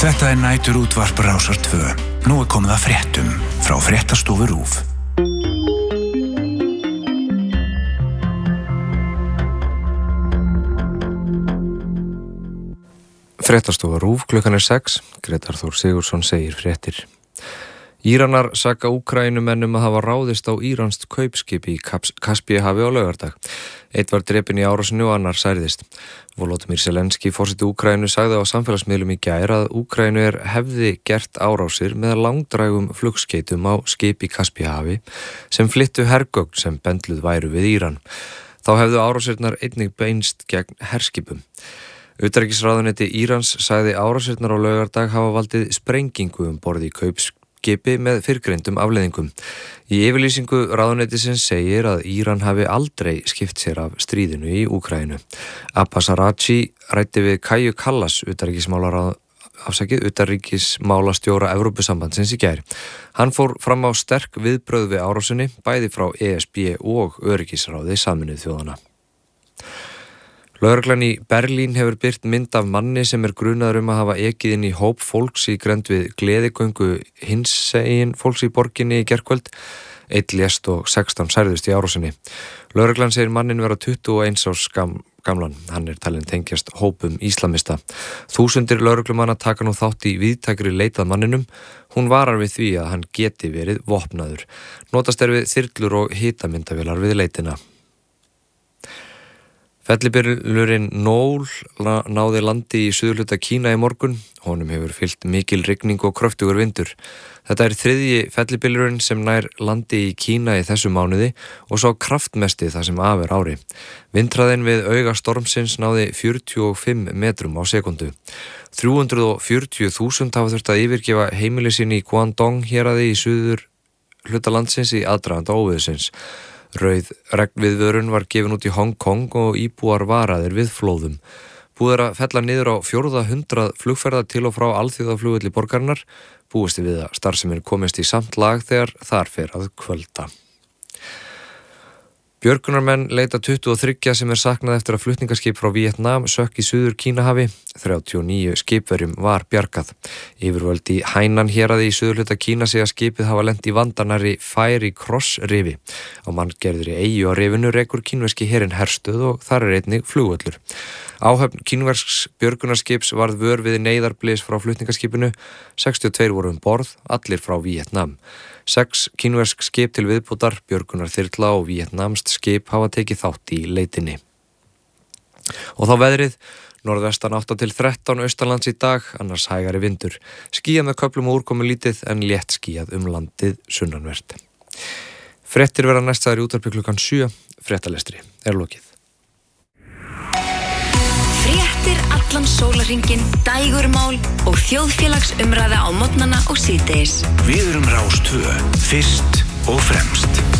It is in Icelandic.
Þetta nætur útvarp Rásar 2. Nú komið að fréttum frá Fréttastofu RÚV. Fréttastofa RÚV, klukkan 6. Grétar Þór Sigurðsson segir fréttir. Íranar saka Úkraínumenn að hafa ráðist á íranskt kaupskip í Kaspíahafi á laugardag. Einn var drepinn í árásinu og annar særðist. Volodymyr Zelenský, forseti Úkraínu, sagði á samfélagsmiðlum í gær að Úkraínu hefði gert árásir með langdrægum flugskeytum á skip í Kaspíahafi sem flyttu hergögn sem bendluð væru við Íran. Þá hefðu árásirnar einnig beinst gegn herskipum. Utanríkisráðuneyti Írans sagði árásirnar á laugardag hafa valdið sprengingu borð í kaupskipi með fyrrgreindum afleiðingum. Í yfirlýsingu ráðuneytisins segir að Íran hafi aldrei skipt sér af stríðinu í Úkraínu. Abbas Araghchi ræddi við Kaja Kallas, utanríkismálastjóra Evrópusambandsins í gær. Hann fór fram á sterk viðbrögð við árásinni, bæði frá ESB og Öryggisráði Sameinuðu þjóðanna. Lögreglan í Berlín hefur birt mynd af manni sem grunaður að hafa ekið inn í hóp fólks í grennd við gleðigöngu hinsegin fólks í borginni í gærkvöld. 1 lést og 16 særðust í árásinni. Lögreglan segir mannin vera 21 árs gamlan. Hann talinn tengjast hópum íslamista. Þúsundir lögreglumanna taka nú þátt í víðtækri leit að manninum. Hún varar við því að hann geti verið vopnaður. Notast við þyrlur og hitamyndavélar við leitina. Fellibylurinn Noel náði landi í suðurhluta Kína í morgun. Honum hefur fylgt mikil rigning og kröftugur vindur. Þetta 3. fellibylurinn sem nær landi í Kína í þessu mánuði og sá kraftmesti það sem af ári. Vindhraðinn við auga stormsins náði 45 metrum á sekundu. 340.000 hafa þurft að yfirgefa heimili sín í Guangdong héraði í suður hluta landsins í aðdraganda óveðursins. Rauð regnviðvörun var gefin út í Hong Kong og íbúar varaðir við flóðum. Búið að fella niður á 400 flugferða til og frá alþjóðaflugvelli borgarinnar. Búist við að starfsemin komist í samt lag þegar þar fer að kvölda. Björgunarmenn leita 23 sem saknað eftir að flutningaskip frá Víetnam sökk í suður Kínahafi. 39 skipverjum var bjargað. Yfirvöld í Hainan héraði í suðurhluta Kína segja skipið hafa lent í vandanari Fiery Cross rifi. Á manngerðri eyju á rifinu rekur kínverski herinn herstöð og þar einnig flugvöllur. Áhöfn kínversks björgunarskips varð vör við neyðarblis frá flutningaskipinu. 62 voru borð, allir frá Víetnam. 6 kínversk skip til viðbótar, björgunarþyrla og víetnamskt skip hafa tekið þátt í leitinni. Og þá veðrið, norðvestan 8 til 13 austanlands í dag, annars hægari vindur. Skýjað með köflum og úrkomu lítið en létt skýjað landið sunnanvert. Fréttir verða næstaðar í útvarpi klukkan 7, fréttalestri lokið. Fréttir allan sólarhringinn, dægurmál og þjóðfélagsumræða á morgnana og síðdegis. Við Rás 2, fyrst og fremst.